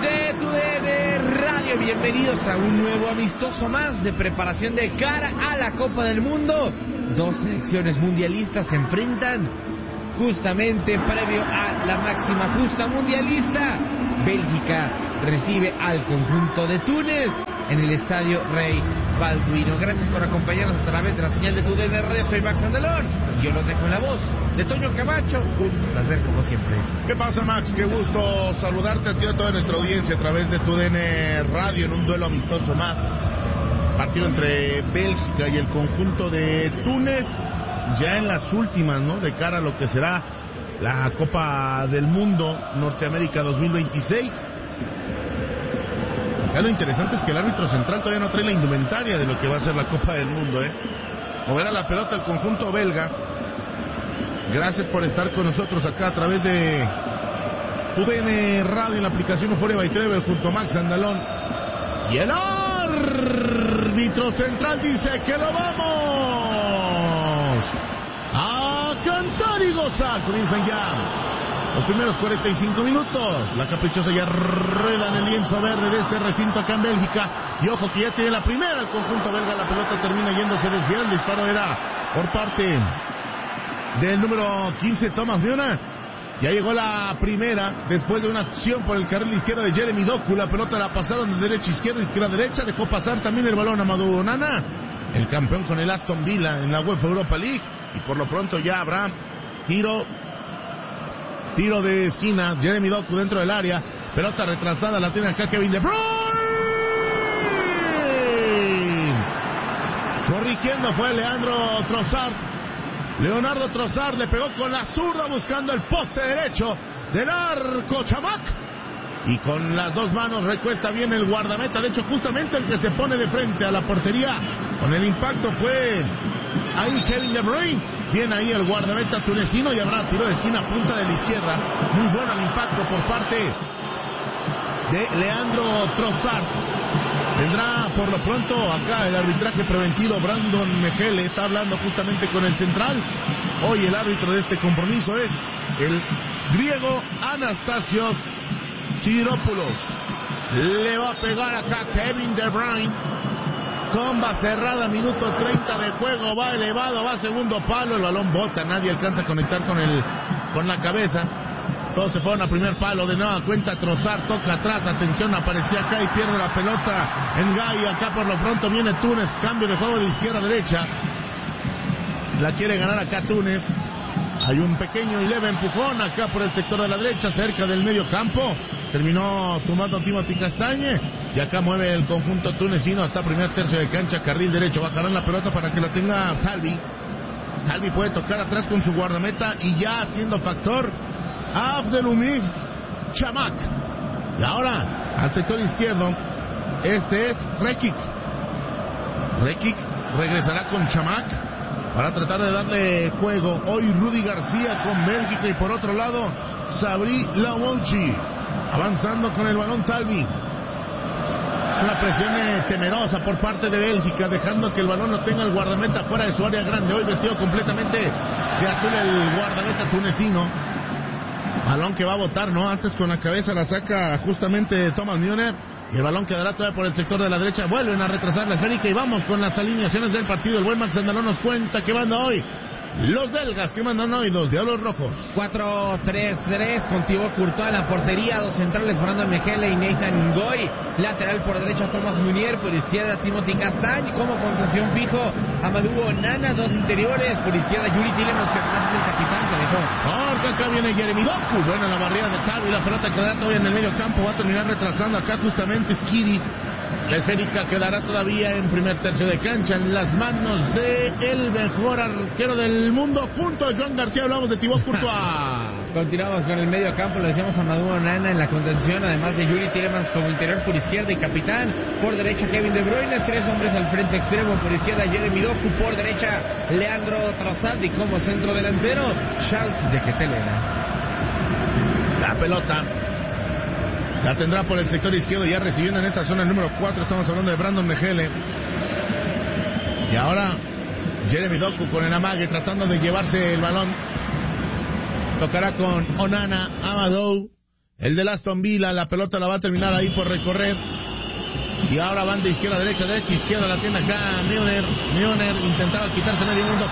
de TUDN Radio, bienvenidos a un nuevo amistoso más de preparación de cara a la Copa del Mundo. Dos selecciones mundialistas se enfrentan justamente previo a la máxima justa mundialista. Bélgica recibe al conjunto de Túnez en el Estadio Rey Balduino. Gracias por acompañarnos a través de la señal de TUDN Radio. Soy Max Andalón y yo los dejo en la voz de Toño Camacho. Un placer como siempre. ¿Qué pasa, Max? Qué gusto saludarte a ti y a toda nuestra audiencia a través de TUDN Radio en un duelo amistoso más. Partido entre Bélgica y el conjunto de Túnez, ya en las últimas, ¿no? De cara a lo que será la Copa del Mundo Norteamérica 2026. Acá lo interesante es que el árbitro central todavía no trae la indumentaria de lo que va a ser la Copa del Mundo, Moverá la pelota el conjunto belga. Gracias por estar con nosotros acá a través de TUDN Radio en la aplicación Euforia by Travel junto a Max Andalón. Y el árbitro central dice que lo vamos a cantar y gozar. Comienzan ya los primeros 45 minutos. La caprichosa ya rueda en el lienzo verde de este recinto acá en Bélgica. Y ojo que ya tiene la primera el conjunto belga. La pelota termina yéndose desviada. El disparo era por parte del número 15, Thomas Müller. Ya llegó la primera después de una acción por el carril izquierdo de Jeremy Doku. La pelota la pasaron de derecha a izquierda, izquierda a derecha. Dejó pasar también el balón a Amadou Onana, el campeón con el Aston Villa en la UEFA Europa League. Y por lo pronto ya habrá tiro de esquina. Jeremy Doku dentro del área. Pelota retrasada, la tiene acá Kevin De Bruyne. Corrigiendo fue Leandro Trossard. Leonardo Trossard le pegó con la zurda buscando el poste derecho del arco Chamac. Y con las dos manos recuesta bien el guardameta. De hecho, justamente el que se pone de frente a la portería con el impacto fue ahí Kevin De Bruyne. Bien ahí el guardameta tunecino y habrá tiro de esquina punta de la izquierda. Muy bueno el impacto por parte de Leandro Trossard. Vendrá por lo pronto acá el arbitraje preventivo. Brandon Mejele está hablando justamente con el central. Hoy el árbitro de este compromiso es el griego Anastasios Sidiropoulos. Le va a pegar acá Kevin De Bruyne. Comba cerrada, minuto 30 de juego. Va elevado, va a segundo palo. El balón bota, nadie alcanza a conectar con la cabeza. Todos se fueron a primer palo, de nueva cuenta Trossard toca atrás, atención, aparecía acá y pierde la pelota en Gay. Acá por lo pronto viene Túnez, cambio de juego de izquierda a derecha. La quiere ganar acá Túnez. Hay un pequeño y leve empujón acá por el sector de la derecha, cerca del medio campo. Terminó tumbando Timothy Castagne. Y acá mueve el conjunto tunecino hasta primer tercio de cancha, carril derecho. Bajarán la pelota para que la tenga Talbi. Talbi puede tocar atrás con su guardameta y ya haciendo factor Abdelhamid Chamac. Y ahora al sector izquierdo, este es Rekik. Rekik regresará con Chamac para tratar de darle juego. Hoy Rudy García con Bélgica y por otro lado Sabri Lamouchi avanzando con el balón Talbi. Una presión temerosa por parte de Bélgica, dejando que el balón lo tenga el guardameta fuera de su área grande. Hoy vestido completamente de azul el guardameta tunecino. Balón que va a botar, ¿no? Antes con la cabeza la saca justamente Thomas Müller. Y el balón quedará todavía por el sector de la derecha. Vuelven a retrasar la esférica y vamos con las alineaciones del partido. El buen Max Andalón nos cuenta que manda hoy los belgas, que mandan hoy los Diablos Rojos. 4-3-3 con Thibaut Courtois en la portería. Dos centrales, Brandon Mejele y Nathan Ngoy. Lateral por derecha Thomas Müller, por izquierda Timothy Castagne. Como contención fijo Amadou Onana. Dos interiores, por izquierda Yuri Tielemans, que además es el capitán que dejó. Porque acá viene Jeremy Doku. Buena la barrida de Talbi. La pelota quedará todavía en el medio campo. Va a terminar retrasando acá justamente Skiri. La esférica quedará todavía en primer tercio de cancha en las manos de el mejor arquero del mundo. Junto a Joan García hablamos de Thibaut Courtois. Continuamos con el medio campo, lo decíamos a Amadou Onana en la contención, además de Yuri Tielemans como interior por izquierda y capitán. Por derecha Kevin De Bruyne, tres hombres al frente extremo, por izquierda Jeremy Doku, por derecha Leandro Trossard y como centro delantero Charles de Kettelera. La pelota la tendrá por el sector izquierdo, ya recibiendo en esta zona el número 4, estamos hablando de Brandon Mejele. Y ahora Jeremy Doku con el amague tratando de llevarse el balón. Tocará con Onana, Amadou. el del Aston Villa. La pelota la va a terminar ahí por recorrer. Y ahora van de izquierda a derecha, derecha, izquierda. La tiene acá Milner. Milner intentaba quitarse medio mundo.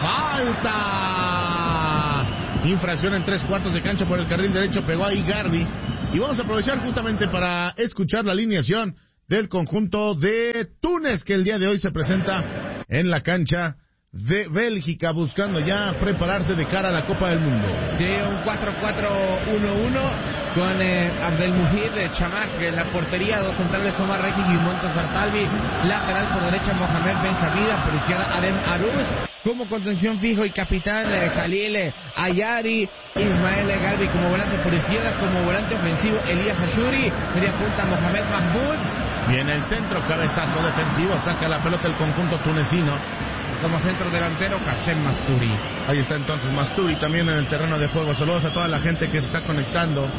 ¡Falta! Infracción en 3/4 de cancha por el carril derecho. Pegó ahí Garbi. Y vamos a aprovechar justamente para escuchar la alineación del conjunto de Túnez, que el día de hoy se presenta en la cancha de Bélgica, buscando ya prepararse de cara a la Copa del Mundo. Sí, un 4-4-1-1 con Abdelmujid Chamak en la portería, dos centrales Omar Rekic y Montazar Talbi, lateral por derecha Mohamed Ben Hamida, por izquierda Adem Aruz, como contención fijo y capitán Khalil Ayari, Ismael Galbi como volante por izquierda, como volante ofensivo Elías Ashuri, media punta Mohamed Mahmoud. Viene el centro, cabezazo defensivo, saca la pelota el conjunto tunecino. Como centro delantero, Kassem Masturi. Ahí está entonces Masturi también en el terreno de juego. Saludos a toda la gente que se está conectando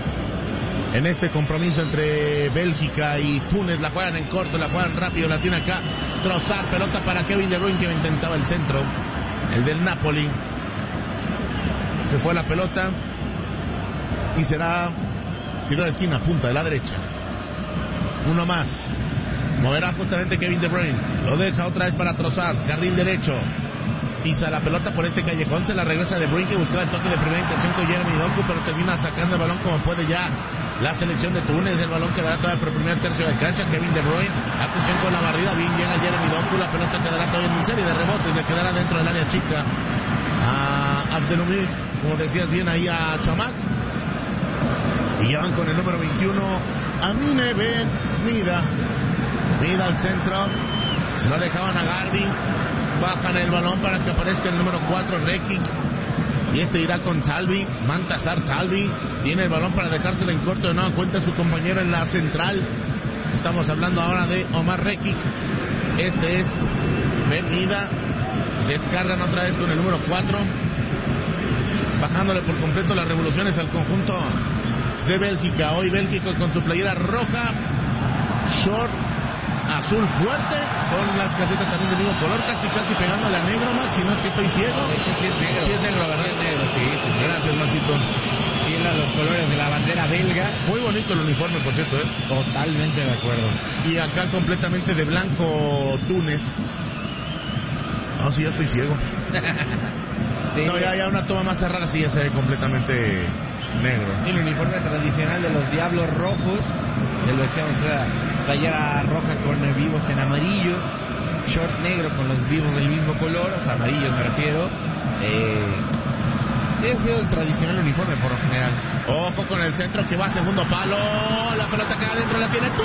en este compromiso entre Bélgica y Túnez. La juegan en corto, la juegan rápido, la tiene acá Trossard, pelota para Kevin De Bruyne que intentaba el centro, el del Napoli. Se fue la pelota y será tiro de esquina, punta de la derecha. Uno más. Moverá justamente Kevin De Bruyne. Lo deja otra vez para Trossard. Carril derecho. Pisa la pelota por este callejón. Se la regresa De Bruyne, que buscaba el toque de primera intención con Jeremy Doku, pero termina sacando el balón como puede ya la selección de Túnez. El balón quedará todavía por el primer tercio de cancha. Kevin De Bruyne. Atención con la barrida. Bien llega Jeremy Doku. La pelota quedará todavía en serie de rebotes. Le quedará dentro del área chica a Abdelmujid. Como decías bien ahí a Chamak. Y ya van con el número 21. Amine Ben Mida. Mida al centro, se lo dejaban a Garbi, bajan el balón para que aparezca el número 4 Rekic, y este irá con Talbi, Montazar Talbi, tiene el balón para dejárselo en corto de nueva cuenta a su compañero en la central. Estamos hablando ahora de Omar Rekic, este es Ben Mida, descargan otra vez con el número 4, bajándole por completo las revoluciones al conjunto de Bélgica. Hoy Bélgica con su playera roja, short azul fuerte, con las casetas también del mismo color, casi pegándole a negro, Max, si no es que estoy ciego. Sí es negro. Sí es negro, ¿verdad? Sí es negro, sí. Gracias, Maxito. Tiene los colores de la bandera belga. Muy bonito el uniforme, por cierto, ¿eh? Totalmente de acuerdo. Y acá completamente de blanco Túnez. No, sí, ya estoy ciego. Sí. No, ya una toma más cerrada, sí, ya se ve completamente negro. El uniforme tradicional de los Diablos Rojos, ya lo decíamos, playera roja con vivos en amarillo, short negro con los vivos del mismo color, o sea, amarillos me refiero. Sí ha sido el tradicional uniforme por lo general. Ojo con el centro que va a segundo palo, la pelota queda adentro, la tiene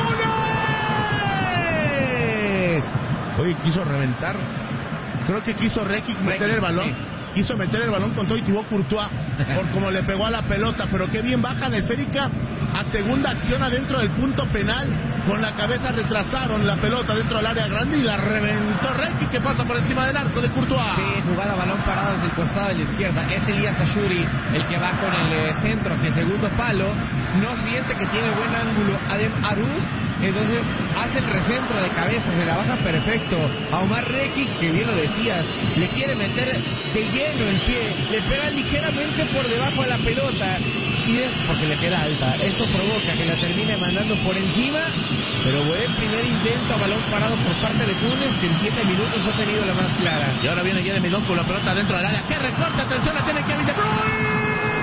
Túnez. Oye, quiso reventar, creo que quiso Rekic meter el balón. Sí. Quiso meter el balón con todo y Thibaut Courtois por como le pegó a la pelota, pero qué bien baja la esférica a segunda acción adentro del punto penal, con la cabeza retrasaron la pelota dentro del área grande y la reventó Rekic, que pasa por encima del arco de Courtois. Sí, jugada balón parado desde el costado de la izquierda, es Elías Ashuri el que va con el centro hacia el segundo palo, no siente que tiene buen ángulo Adem Aruz, entonces hace el recentro de cabeza, se la baja perfecto a Omar Rekic, que bien lo decías, le quiere meter de lleno el pie, le pega ligeramente por debajo de la pelota y es porque le queda alta. Esto provoca que la termine mandando por encima, pero buen primer intento a balón parado por parte de Túnez, que en 7 minutos ha tenido la más clara. Y ahora viene Jeremy Doku, la pelota dentro del área, que recorta, atención, la tiene Kevin De Bruyne.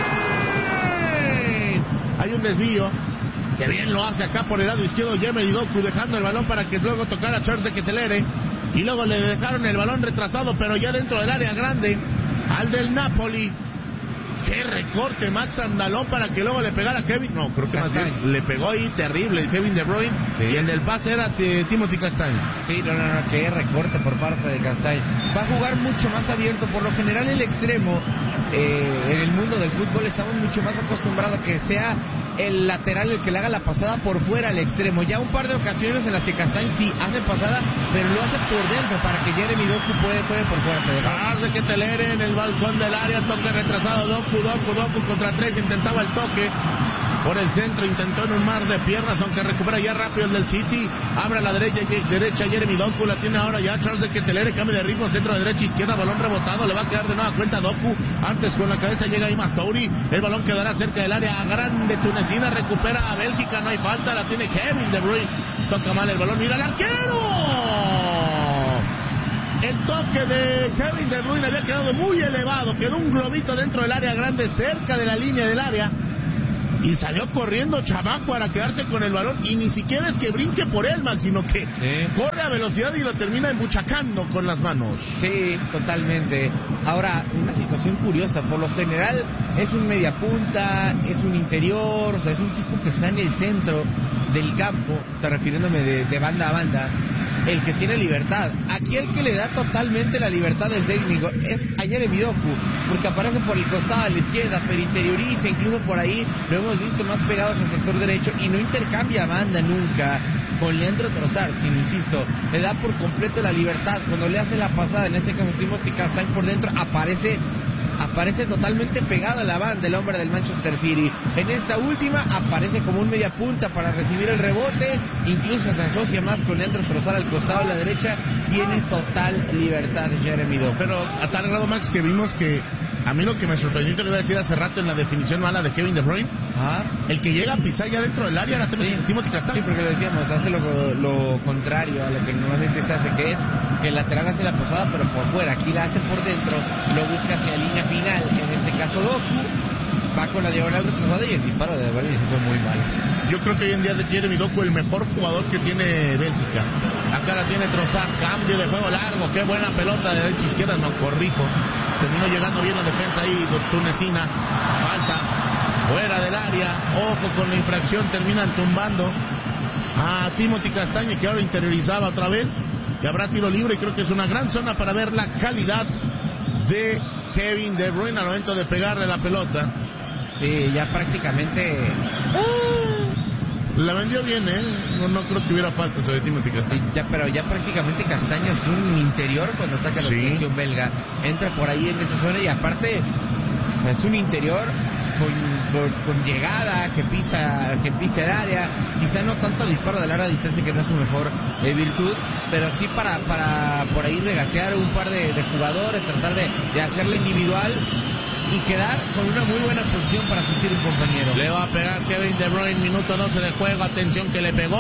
Hay un desvío, que bien lo hace acá por el lado izquierdo Jeremy Doku, dejando el balón para que luego tocara a Charles de Ketelere. Y luego le dejaron el balón retrasado, pero ya dentro del área grande, al del Napoli. Qué recorte, Max Andalón, para que luego le pegara a Kevin. No, creo que más bien le pegó ahí terrible Kevin De Bruyne. Sí. Y el del pase era Timothy Castagne. Sí, no, qué recorte por parte de Castagne. Va a jugar mucho más abierto. Por lo general el extremo, en el mundo del fútbol estamos mucho más acostumbrados a que sea el lateral el que le haga la pasada por fuera al extremo. Ya un par de ocasiones en las que Castagne sí hace pasada, pero lo hace por dentro para que Jeremy Doku puede por fuera. Charles de Ketelere en el balcón del área, toque retrasado, Doku contra 3, intentaba el toque. por el centro, intentó en un mar de piernas, aunque recupera ya rápido el del City, abre a la derecha Jeremy Doku, la tiene ahora ya Charles de Ketelere, cambio de ritmo, centro de derecha, izquierda, balón rebotado, le va a quedar de nueva cuenta Doku, antes con la cabeza llega ahí Mastouri, el balón quedará cerca del área grande tunecina, recupera a Bélgica, no hay falta, la tiene Kevin De Bruyne, toca mal el balón, mira el arquero. El toque de Kevin De Bruyne había quedado muy elevado, quedó un globito dentro del área grande, cerca de la línea del área, y salió corriendo Chamac para quedarse con el balón, y ni siquiera es que brinque por él, Max, sino que corre a velocidad y lo termina embuchacando con las manos. Sí, totalmente. Ahora, una situación curiosa, por lo general es un mediapunta, es un interior, o sea, es un tipo que está en el centro del campo, o sea, refiriéndome de banda a banda, el que tiene libertad. Aquí el que le da totalmente la libertad del técnico es a Jeremy Doku, porque aparece por el costado a la izquierda, pero interioriza, incluso por ahí lo hemos visto más pegados al sector derecho, y no intercambia banda nunca con Leandro Trossard, sino, insisto, le da por completo la libertad. Cuando le hace la pasada, en este caso Timothy Castagne por dentro, aparece totalmente pegado a la banda el hombre del Manchester City. En esta última aparece como un media punta para recibir el rebote, incluso se asocia más con Leandro Trossard al costado de la derecha, tiene total libertad Jeremy Doku. Pero a tal grado, Max, que vimos que a mí lo que me sorprendió, te lo iba a decir hace rato en la definición mala de Kevin De Bruyne, el que llega a pisar ya dentro del área era Timothy Castagne. Sí, porque lo decíamos, hace lo contrario a lo que normalmente se hace, que es que el lateral hace la posada pero por fuera, aquí la hace por dentro, lo busca hacia la línea final, en este caso Doku, va con la diagonal retrasada y el disparo de Valle se fue muy mal. Yo creo que hoy en día es Jeremy Doku el mejor jugador que tiene Bélgica. Acá la tiene Trossard, cambio de juego largo, qué buena pelota de derecha izquierda, no corrijo. Terminó llegando bien la defensa ahí, tunecina, falta, fuera del área, ojo con la infracción, terminan tumbando a Timothy Castagne, que ahora interiorizaba otra vez, y habrá tiro libre, y creo que es una gran zona para ver la calidad de Kevin De Bruyne al momento de pegarle la pelota. Sí, ya prácticamente... La vendió bien, no creo que hubiera falta sobre Timothy Castagne. Pero ya prácticamente Castagne es un interior cuando ataca la selección belga. Entra por ahí en esa zona y aparte, o sea, es un interior con llegada, que pisa el área. Quizá no tanto disparo de larga distancia, que no es su mejor virtud, pero sí para por ahí regatear un par de jugadores, tratar de hacerla individual y quedar con una muy buena posición para asistir un compañero. Le va a pegar Kevin De Bruyne, minuto 12 de juego, atención que le pegó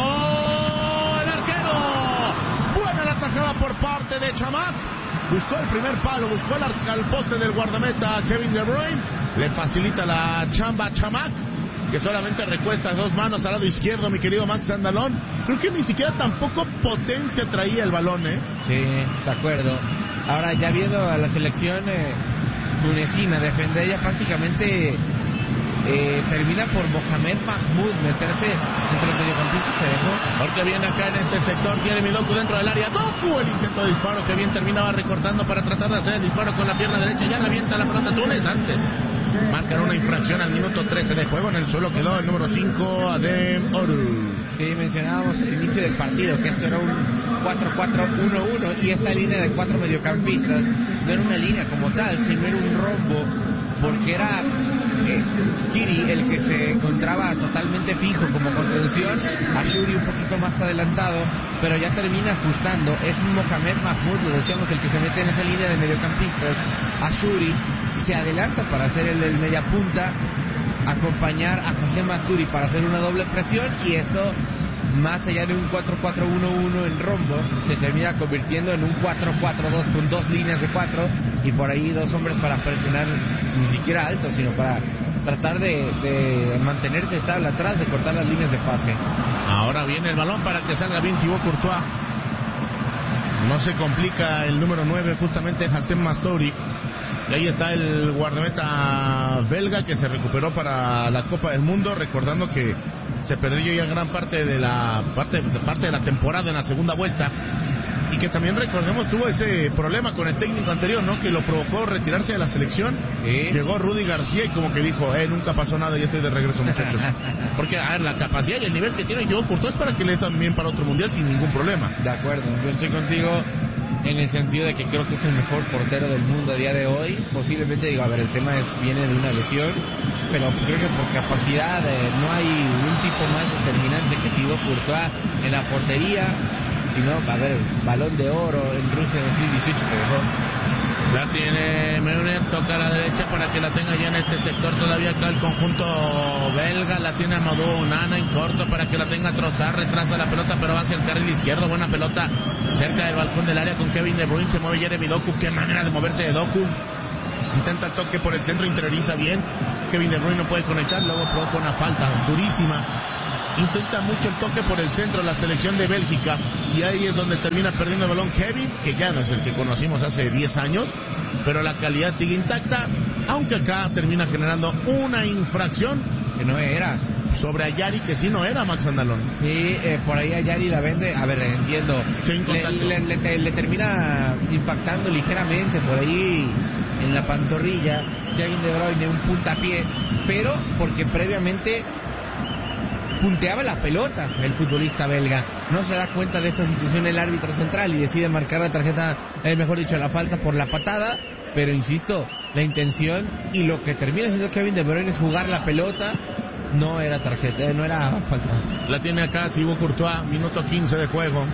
el arquero. Buena la atajada por parte de Chamac, buscó el primer palo, buscó al poste del guardameta Kevin De Bruyne, le facilita la chamba a Chamac, que solamente recuesta dos manos al lado izquierdo, mi querido Max Andalón. Creo que ni siquiera tampoco potencia traía el balón, Sí, de acuerdo. Ahora ya viendo a la selección tunecina defender, ella prácticamente termina por Mohamed Mahmoud meterse entre los mediocampistas, se dejó. Porque viene acá en este sector, Jeremy Doku dentro del área, Doku, el intento de disparo que bien terminaba recortando para tratar de hacer el disparo con la pierna derecha, ya revienta la pelota Túnez antes. Marcan una infracción al minuto 13 de juego, en el suelo quedó el número 5, Adem Oru. Sí, mencionábamos al inicio del partido que esto era un 4-4-1-1 y esa línea de cuatro mediocampistas no era una línea como tal, sino era un rombo, porque era Skiri el que se encontraba totalmente fijo como contención, Ashuri un poquito más adelantado, pero ya termina ajustando. Es Mohamed Mahmoud, lo decíamos, el que se mete en esa línea de mediocampistas. Ashuri se adelanta para hacer el mediapunta, acompañar a José Masturi para hacer una doble presión, y esto, más allá de un 4-4-1-1 en rombo, se termina convirtiendo en un 4-4-2 con dos líneas de cuatro y por ahí dos hombres para presionar, ni siquiera alto, sino para tratar de mantenerte estable atrás, de cortar las líneas de pase. Ahora viene el balón para que salga bien Thibaut Courtois. No se complica el número 9, justamente Hassem Mastouri. Y ahí está el guardameta belga que se recuperó para la Copa del Mundo, recordando que se perdió ya gran parte de la temporada en la segunda vuelta, y que también, recordemos, tuvo ese problema con el técnico anterior, ¿no? Que lo provocó retirarse de la selección. ¿Sí? Llegó Rudy García y como que dijo, nunca pasó nada, ya estoy de regreso, muchachos. Porque, a ver, la capacidad y el nivel que tiene Thibaut Courtois es para que le dé también para otro mundial sin ningún problema. De acuerdo, yo estoy contigo. en el sentido de que creo que es el mejor portero del mundo a día de hoy. Posiblemente, digo, a ver, el tema viene de una lesión, pero creo que por capacidad no hay un tipo más determinante que Thibaut Courtois en la portería. Y no, a ver, Balón de Oro en Rusia 2018 que dejó. La tiene Meunier, toca a la derecha para que la tenga ya en este sector todavía acá el conjunto belga. La tiene Amadou Onana en corto para que la tenga Trossard, retrasa la pelota pero va hacia el carril izquierdo. Buena pelota cerca del balcón del área con Kevin De Bruyne, se mueve Jeremy Doku, qué manera de moverse de Doku. Intenta el toque por el centro, interioriza bien. Kevin De Bruyne no puede conectar, luego provoca una falta durísima. Intenta mucho el toque por el centro la selección de Bélgica y ahí es donde termina perdiendo el balón Kevin, que ya no es el que conocimos hace 10 años, pero la calidad sigue intacta, aunque acá termina generando una infracción que no era sobre Ayari, que sí no era, Max Andalón. Y por ahí Ayari la vende, a ver, entiendo, le termina impactando ligeramente por ahí en la pantorrilla Kevin De Bruyne, un puntapié, pero porque previamente punteaba la pelota el futbolista belga. No se da cuenta de esta situación el árbitro central y decide marcar la tarjeta, mejor dicho, la falta por la patada, pero insisto, la intención y lo que termina siendo Kevin De Bruyne es jugar la pelota, no era tarjeta, no era falta. La tiene acá Thibaut Courtois, minuto 15 de juego.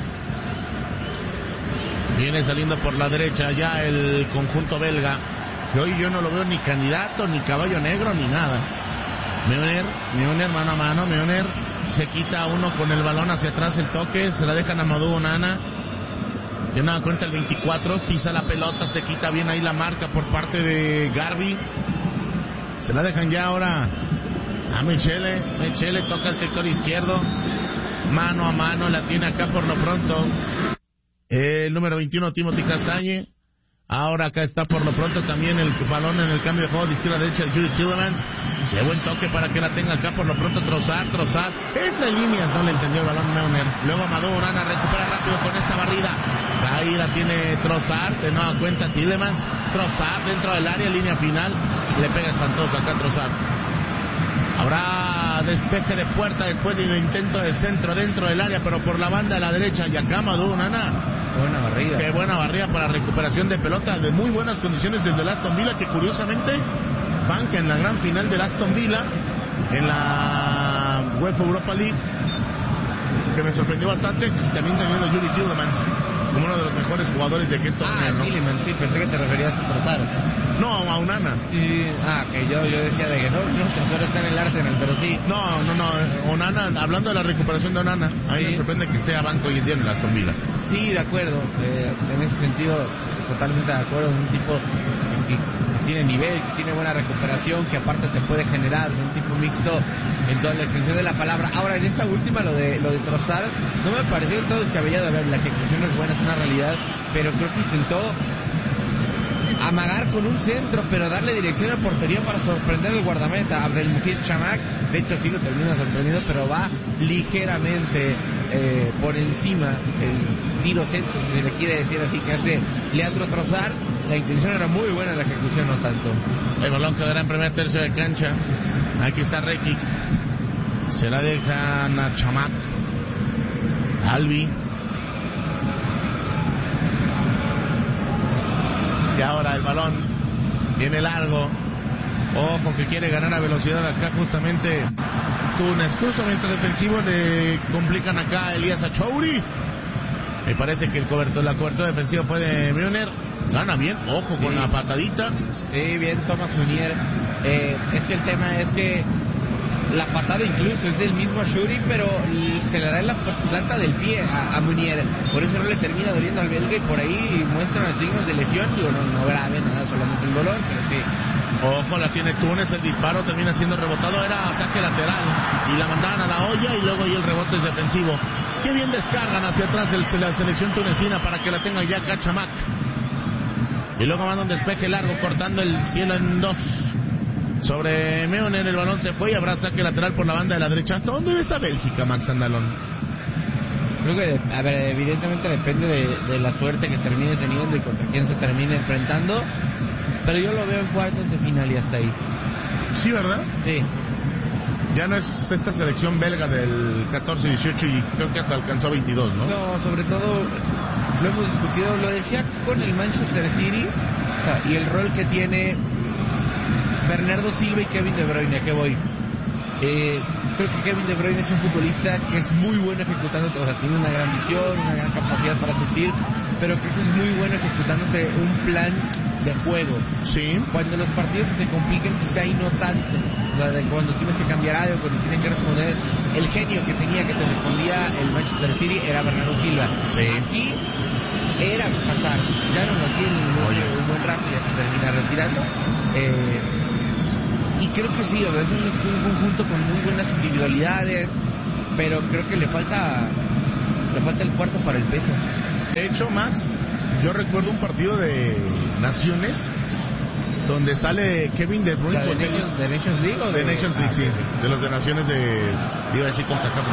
Viene saliendo por la derecha ya el conjunto belga, que hoy yo no lo veo ni candidato, ni caballo negro, ni nada. Meunier mano a mano, Meunier se quita uno con el balón hacia atrás, el toque, se la dejan a Amadou Onana. Ya nada cuenta el 24, pisa la pelota, se quita bien ahí la marca por parte de Garbi. Se la dejan ya ahora a Michele toca el sector izquierdo, mano a mano, la tiene acá por lo pronto el número 21 Timothy Castagne. Ahora acá está por lo pronto también el balón en el cambio de juego de izquierda a derecha de Yuri Tielemans. De buen toque para que la tenga acá por lo pronto Trossard. Entre líneas no le entendió el balón Meunier. Luego Amadou Onana recupera rápido con esta barrida. Ahí la tiene Trossard. De nueva cuenta Tielemans. Trossard dentro del área, línea final. Le pega espantoso acá Trossard. Habrá despeje de puerta después de un intento de centro dentro del área, pero por la banda de la derecha. Y acá Amadou Onana. Buena barrida. Qué buena barrida para recuperación de pelota, de muy buenas condiciones desde el Aston Villa, que curiosamente banca en la gran final del Aston Villa en la UEFA Europa League, que me sorprendió bastante, y también teniendo Yuri Tielemans como uno de los mejores jugadores de aquel torneo, ¿no? Tielemans, sí, pensé que te referías a Trossard. No, a Onana. Que yo decía de que no, Trossard está en el Arsenal, pero sí. No, Onana, hablando de la recuperación de Onana, ahí me sorprende que esté a banco hoy en día en el Aston Villa. Sí, de acuerdo, en ese sentido totalmente de acuerdo, un tipo que tiene nivel, que tiene buena recuperación, que aparte te puede generar, es un tipo mixto en toda la extensión de la palabra. Ahora, en esta última, lo de Trossard, no me pareció todo descabellado. A ver, la ejecución es buena, es una realidad, pero creo que intentó amagar con un centro, pero darle dirección a portería para sorprender al guardameta Abdelmoujid Chamakh. De hecho sí lo termina sorprendiendo, pero va ligeramente por encima el tiro centro, si se le quiere decir así, que hace Leandro Trossard. La intención era muy buena, la ejecución no tanto. El balón quedará en primer tercio de cancha. Aquí está Rekic, se la dejan a Chamakh. Albi. Y ahora el balón viene largo. Ojo que quiere ganar a velocidad acá justamente Túnez. Cruzamiento defensivo, le complican acá a Elías Achouri. Me parece que la cobertura defensiva fue de Meunier. Gana bien, ojo con la patadita. Sí, bien Thomas Meunier. Es que el tema es que la patada incluso es del mismo Achouri, pero se le da en la planta del pie a Meunier. Por eso no le termina doliendo al belga y por ahí muestran signos de lesión. Digo, no grave, nada, solamente el dolor, pero sí. Ojo, la tiene Túnez, el disparo termina siendo rebotado, era saque lateral y la mandaban a la olla y luego ahí el rebote es defensivo. Qué bien descargan hacia atrás la selección tunecina para que la tenga ya Chamakh. Y luego manda un despeje largo cortando el cielo en dos. Sobre Meunier el balón se fue y habrá saque lateral por la banda de la derecha. ¿Hasta dónde ves a Bélgica, Max Andalón? Creo que, a ver, evidentemente depende de la suerte que termine teniendo y contra quién se termine enfrentando. Pero yo lo veo en cuartos de final y hasta ahí. Sí, ¿verdad? Sí. Ya no es esta selección belga del 14-18 y creo que hasta alcanzó 22, ¿no? No, sobre todo lo hemos discutido, lo decía con el Manchester City, o sea, y el rol que tiene Bernardo Silva y Kevin De Bruyne. ¿A qué voy? Creo que Kevin De Bruyne es un futbolista que es muy bueno ejecutándote, o sea, tiene una gran visión, una gran capacidad para asistir, pero creo que es muy bueno ejecutándote un plan de juego. Sí. Cuando los partidos se te complican, quizá ahí no tanto. O sea, de cuando tienes que cambiar algo, cuando tienes que responder, el genio que tenía que te respondía el Manchester City era Bernardo Silva. Sí. Aquí era pasar, ya no lo tiene un buen rato, ya se termina retirando. Y creo que sí, o sea, es un conjunto con muy buenas individualidades, pero creo que le falta el cuarto para el peso. De hecho, Max, yo recuerdo un partido de Naciones donde sale Kevin De Bruyne ¿De Nations League o de Nations League, sí, de los de Naciones iba a decir CONCACAF,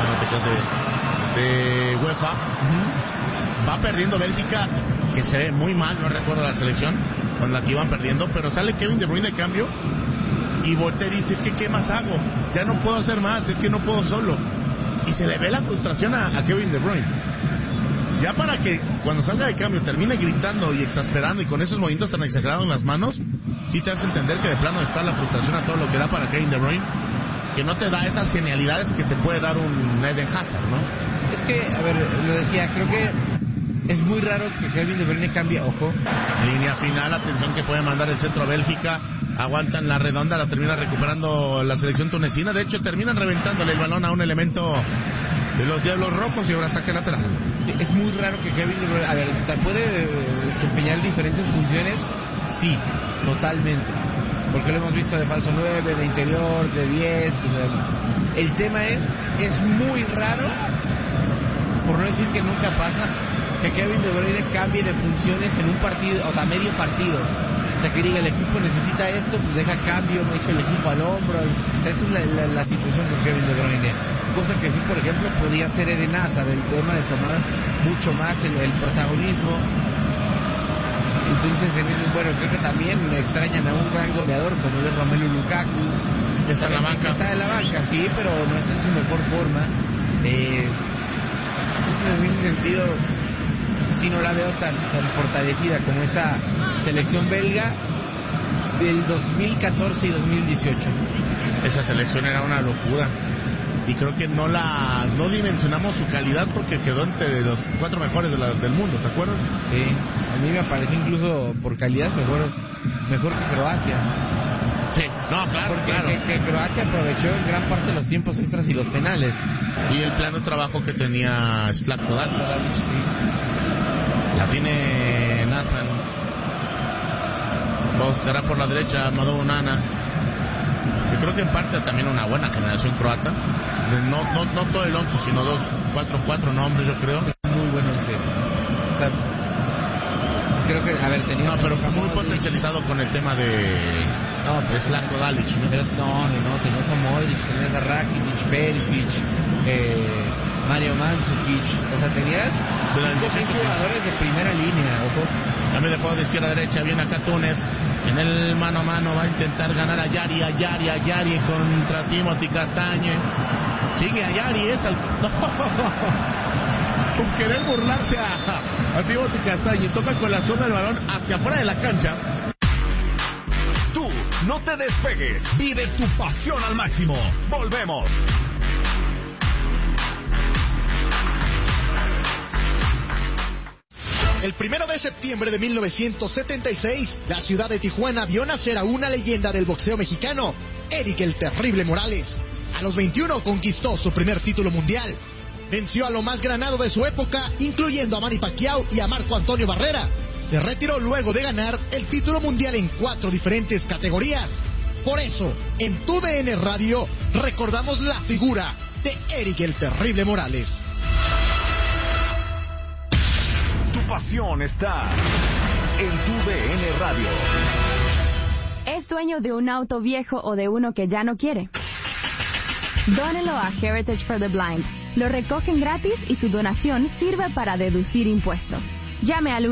de UEFA. Va perdiendo Bélgica, que se ve muy mal, no recuerdo la selección con la que iban perdiendo, pero sale Kevin De Bruyne de cambio y voltea y dice, es que ¿qué más hago? Ya no puedo hacer más, es que no puedo solo. Y se le ve la frustración a Kevin De Bruyne. Ya para que cuando salga de cambio termine gritando y exasperando y con esos movimientos tan exagerados en las manos, sí te hace entender que de plano está la frustración a todo lo que da para Kevin De Bruyne, que no te da esas genialidades que te puede dar un Eden Hazard, ¿no? Es que, a ver, lo decía, creo que es muy raro que Kevin De Bruyne cambie, ojo. Línea final, atención que puede mandar el centro a Bélgica, aguantan la redonda, la termina recuperando la selección tunecina, de hecho terminan reventándole el balón a un elemento de los Diablos Rojos y ahora saque lateral. Es muy raro que Kevin De Bruyne, a ver, ¿puede desempeñar diferentes funciones? Sí, totalmente. Porque lo hemos visto de falso 9, de interior, de 10. O sea, el tema es muy raro, por no decir que nunca pasa, que Kevin De Bruyne cambie de funciones en un partido, o sea, medio partido. O sea, que diga, el equipo necesita esto, pues deja cambio, me echo el equipo al hombro. Esa es la situación con Kevin De Bruyne. Cosa que sí, por ejemplo, podía hacer Eden Hazard, el tema de tomar mucho más el protagonismo. Entonces, bueno, creo que también me extrañan a un gran goleador como es Romelu Lukaku. Está en la banca. Está en la banca, sí, pero no está en su mejor forma. Entonces, en ese sentido, sí no la veo tan fortalecida como esa selección belga del 2014 y 2018. Esa selección era una locura. Y creo que no dimensionamos su calidad porque quedó entre los 4 mejores del mundo, ¿te acuerdas? Sí, a mí me parece incluso por calidad mejor que Croacia. Sí, no, claro, porque claro. Que Croacia aprovechó en gran parte los tiempos extras y los penales. Y el plan de trabajo que tenía Zlatko Dalic. La tiene Nathan. Buscará por la derecha Madou Onana. Yo creo que en parte también una buena generación croata. No todo el 11, sino 4 nombres, yo creo. Muy buen 11. Creo que, a ver, tenía... No, pero muy potencializado con el tema de Zlatko Dalic, ¿no? No, tenías a Modric, tenías a Rakitic, Perisic, Mario Mandzukic. O sea, tenías 6 jugadores de primera línea, ojo. Cambio de juego de izquierda a derecha, viene acá Túnez. En el mano a mano va a intentar ganar a Yari contra Timothy Castagne. Sigue a Yari, con querer burlarse a Timothy Castagne. Toca con la zona del balón hacia afuera de la cancha. Tú, no te despegues. Vive tu pasión al máximo. Volvemos. El 1 de septiembre de 1976, la ciudad de Tijuana vio nacer a una leyenda del boxeo mexicano, Eric el Terrible Morales. A los 21 conquistó su primer título mundial. Venció a lo más granado de su época, incluyendo a Manny Pacquiao y a Marco Antonio Barrera. Se retiró luego de ganar el título mundial en 4 diferentes categorías. Por eso, en tu DN Radio, recordamos la figura de Eric el Terrible Morales. Tu pasión está en tu DN Radio. ¿Es dueño de un auto viejo o de uno que ya no quiere? Dónelo a Heritage for the Blind. Lo recogen gratis y su donación sirve para deducir impuestos. Llame al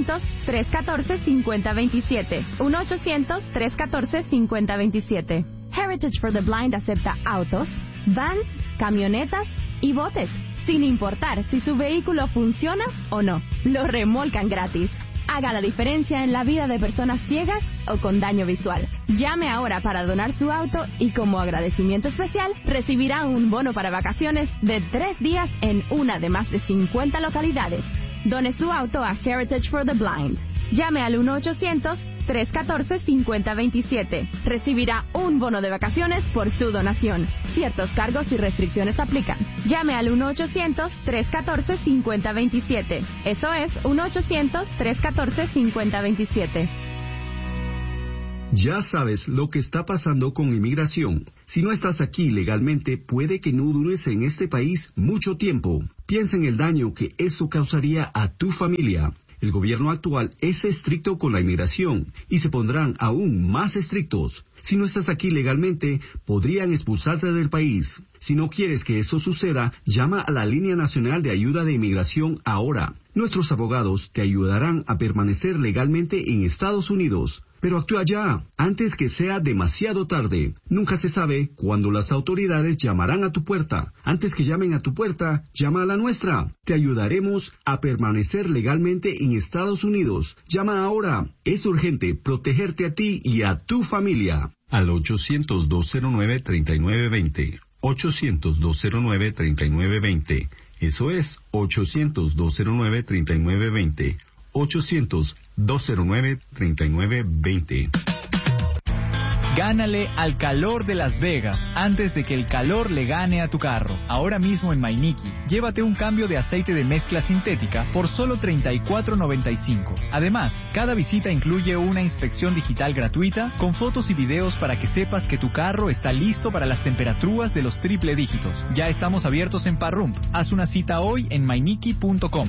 1-800-314-5027. 1-800-314-5027. Heritage for the Blind acepta autos, vans, camionetas y botes, sin importar si su vehículo funciona o no. Lo remolcan gratis. Haga la diferencia en la vida de personas ciegas o con daño visual. Llame ahora para donar su auto y como agradecimiento especial recibirá un bono para vacaciones de 3 días en una de más de 50 localidades. Done su auto a Heritage for the Blind. Llame al 1-800-314-5027. Recibirá un bono de vacaciones por su donación. Ciertos cargos y restricciones aplican. Llame al 1-800-314-5027. Eso es 1-800-314-5027. Ya sabes lo que está pasando con inmigración. Si no estás aquí legalmente, puede que no dures en este país mucho tiempo. Piensa en el daño que eso causaría a tu familia. El gobierno actual es estricto con la inmigración y se pondrán aún más estrictos. Si no estás aquí legalmente, podrían expulsarte del país. Si no quieres que eso suceda, llama a la Línea Nacional de Ayuda de Inmigración ahora. Nuestros abogados te ayudarán a permanecer legalmente en Estados Unidos. Pero actúa ya, antes que sea demasiado tarde. Nunca se sabe cuándo las autoridades llamarán a tu puerta. Antes que llamen a tu puerta, llama a la nuestra. Te ayudaremos a permanecer legalmente en Estados Unidos. Llama ahora. Es urgente protegerte a ti y a tu familia. Al 800-209-3920. 800-209-3920. Eso es 800-209-3920. 800-209-3920. Gánale al calor de Las Vegas antes de que el calor le gane a tu carro. Ahora mismo en Mainiki, llévate un cambio de aceite de mezcla sintética por solo $34.95. Además, cada visita incluye una inspección digital gratuita con fotos y videos para que sepas que tu carro está listo para las temperaturas de los triple dígitos. Ya estamos abiertos en Parrump. Haz una cita hoy en mainiki.com.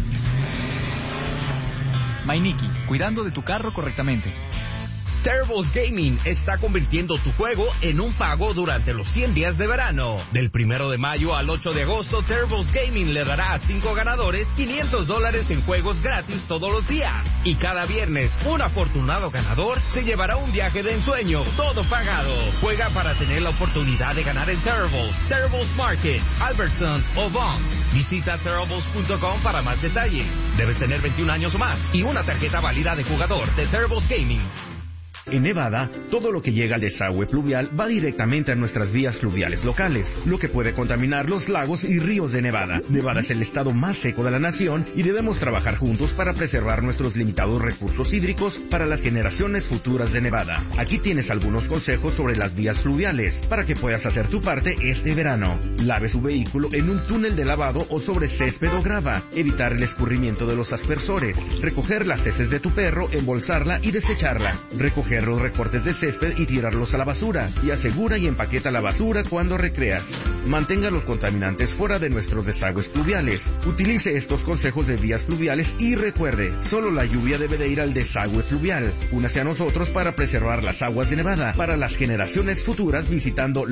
Mainiki, cuidando de tu carro correctamente. Terribles Gaming está convirtiendo tu juego en un pago durante los 100 días de verano. Del 1 de mayo al 8 de agosto, Terribles Gaming le dará a 5 ganadores $500 en juegos gratis todos los días. Y cada viernes, un afortunado ganador se llevará un viaje de ensueño, todo pagado. Juega para tener la oportunidad de ganar en Terribles Market, Albertsons o Vons. Visita Terribles.com para más detalles. Debes tener 21 años o más y una tarjeta válida de jugador de Terribles Gaming. En Nevada, todo lo que llega al desagüe pluvial va directamente a nuestras vías fluviales locales, lo que puede contaminar los lagos y ríos de Nevada. Nevada es el estado más seco de la nación y debemos trabajar juntos para preservar nuestros limitados recursos hídricos para las generaciones futuras de Nevada. Aquí tienes algunos consejos sobre las vías fluviales para que puedas hacer tu parte este verano. Lave su vehículo en un túnel de lavado o sobre césped o grava. Evitar el escurrimiento de los aspersores. Recoger las heces de tu perro, embolsarla y desecharla. Recoger los recortes de césped y tirarlos a la basura, y asegura y empaqueta la basura cuando recreas. Mantenga los contaminantes fuera de nuestros desagües pluviales. Utilice estos consejos de vías fluviales y recuerde, solo la lluvia debe de ir al desagüe fluvial. Únase a nosotros para preservar las aguas de Nevada para las generaciones futuras visitando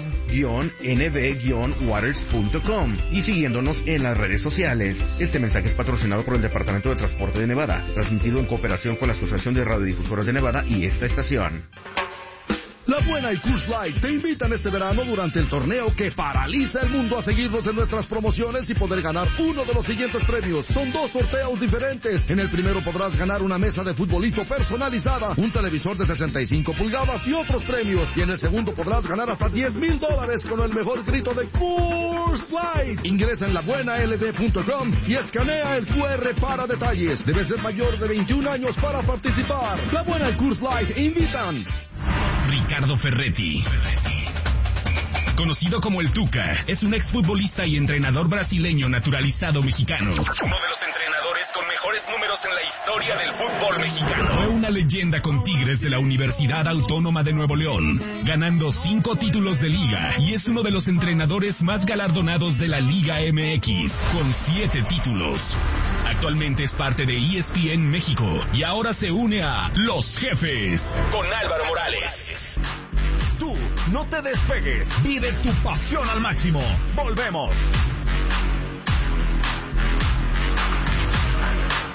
love-nv-waters.com y siguiéndonos en las redes sociales. Este mensaje es patrocinado por el Departamento de Transporte de Nevada, transmitido en cooperación con la Asociación de Radiodifusoras de Nevada y esta estación. La Buena y Coors Light te invitan este verano durante el torneo que paraliza el mundo a seguirnos en nuestras promociones y poder ganar uno de los siguientes premios. Son 2 sorteos diferentes. En el primero podrás ganar una mesa de futbolito personalizada, un televisor de 65 pulgadas y otros premios. Y en el segundo podrás ganar hasta $10,000 con el mejor grito de Coors Light. Ingresa en labuenald.com y escanea el QR para detalles. Debes ser mayor de 21 años para participar. La Buena y Coors Light invitan. Ricardo Ferretti, conocido como el Tuca, es un exfutbolista y entrenador brasileño naturalizado mexicano. Uno de los entrenadores con mejores números en la historia del fútbol mexicano. Fue una leyenda con Tigres de la Universidad Autónoma de Nuevo León, ganando 5 títulos de liga, y es uno de los entrenadores más galardonados de la Liga MX, con 7 títulos. Actualmente es parte de ESPN México y ahora se une a Los Jefes con Álvaro Morales. Tú, no te despegues. Vive tu pasión al máximo. Volvemos.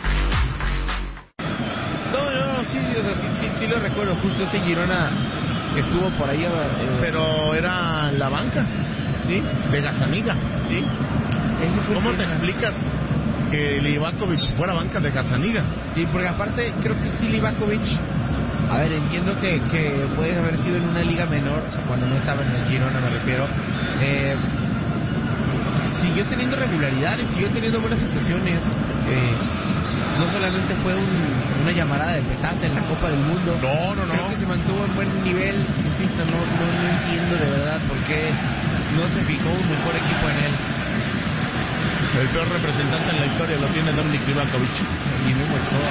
No, sí, o sea, sí lo recuerdo. Justo ese Girona que estuvo por ahí. Pero era la banca. ¿Sí? De Gazzaniga. ¿Sí? ¿Cómo te explicas que Livakovic fuera banca de Gazzaniga? Sí, porque aparte creo que sí Livakovic, a ver, entiendo que puede haber sido en una liga menor, o sea, cuando no estaba en el Girona me refiero, siguió teniendo regularidades, siguió teniendo buenas actuaciones, no solamente fue una llamarada de petate en la Copa del Mundo. No. Creo que se mantuvo en buen nivel, insisto, no entiendo de verdad por qué no se fijó un mejor equipo en él. El peor representante en la historia lo tiene Dominik Livakovic. Y Memo Ochoa.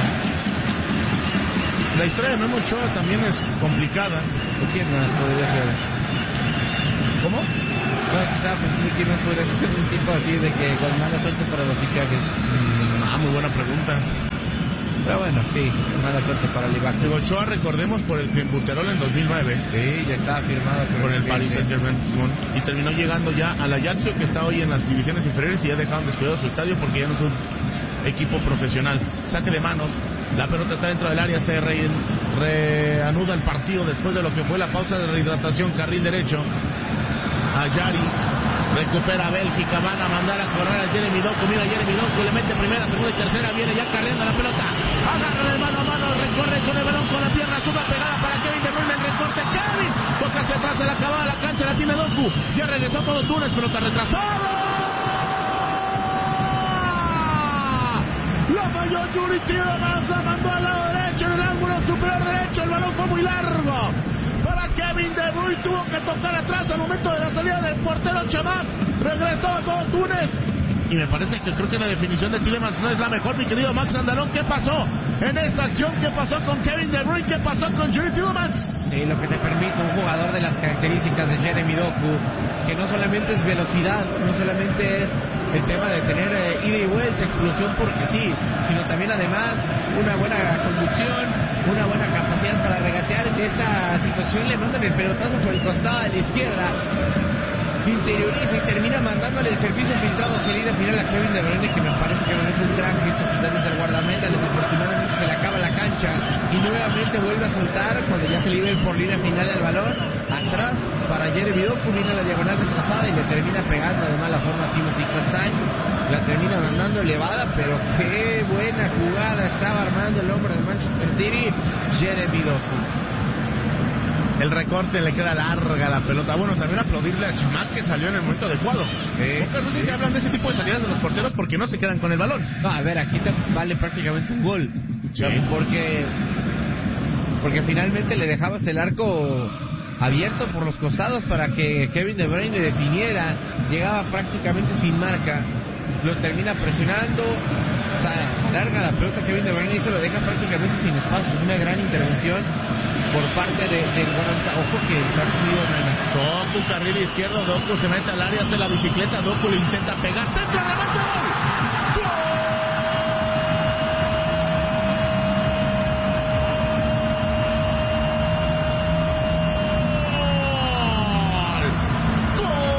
La historia de Memo Ochoa también es complicada. ¿Quién más podría ser? ¿Cómo? No, es que estaba pensando quién más podría ser un tipo así de que con mala suerte para los fichajes. Muy buena pregunta. Pero bueno, sí, mala suerte para Livakovic. Ochoa, recordemos, por el Clenbuterol en 2009. Sí, ya estaba firmado con el Paris Saint-Germain. Y terminó llegando ya al Ajaccio, que está hoy en las divisiones inferiores y ya dejaron descuidado su estadio porque ya no es un equipo profesional. Saque de manos, la pelota está dentro del área, se reanuda el partido después de lo que fue la pausa de rehidratación, carril derecho. Ayari recupera a Bélgica, van a mandar a correr a Jeremy Doku, mira Jeremy Doku, le mete primera, segunda y tercera, viene ya carriendo la pelota, agarra el mano a mano, recorre con el balón con la pierna, suma pegada para Kevin De Bruyne, el recorte, Kevin, toca hacia atrás, se la acababa la cancha, la tiene Doku, ya regresó todo Túnez, pelota retrasada. La falló Yuri Tielemans, la mandó al lado derecho, en el ángulo superior derecho, el balón fue muy largo para Kevin De Bruyne, tuvo que tocar atrás al momento de la salida del portero Chamac, regresó a todo Túnez. Y me parece que creo que la definición de Tielemans no es la mejor, mi querido Max Andalón. ¿Qué pasó en esta acción? ¿Qué pasó con Kevin De Bruyne? ¿Qué pasó con Yuri Tielemans? Sí, lo que te permite un jugador de las características de Jeremy Doku, que no solamente es velocidad, no solamente es el tema de tener ida y vuelta, explosión porque sí, sino también además una buena conducción, una buena capacidad para regatear. En esta situación le mandan el pelotazo por el costado de la izquierda, interioriza y termina mandándole el servicio filtrado a salir al final a Kevin De Bruyne, que me parece que no es un gran gesto quitarles el guardameta. Desafortunadamente se le acaba la cancha y nuevamente vuelve a saltar cuando ya se le iba por línea final al balón, atrás para Jeremy Doku, viene a la diagonal retrasada y le termina pegando de mala forma a Timothy Castagne, la termina mandando elevada, pero qué buena jugada estaba armando el hombre de Manchester City, Jeremy Doku. El recorte, le queda larga la pelota. Bueno, también aplaudirle a Chamac, que salió en el momento adecuado. Pocas veces se hablan de ese tipo de salidas de los porteros porque no se quedan con el balón. No, a ver, aquí te vale prácticamente un gol. Sí. Porque finalmente le dejabas el arco abierto por los costados para que Kevin De Bruyne definiera. Llegaba prácticamente sin marca. Lo termina presionando. Larga la pelota Kevin De Bruyne y se lo deja prácticamente sin espacio. Una gran intervención por parte del guarda. Ojo que está cogido Doku, carril izquierdo, Doku se mete al área, hace la bicicleta, Doku le intenta pegar, centro, remate, gol.